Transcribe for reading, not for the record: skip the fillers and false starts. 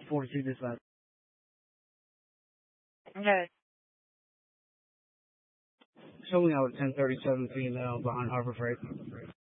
42 dispatch. Okay. Showing out at 10:37 female behind Harbor Freight.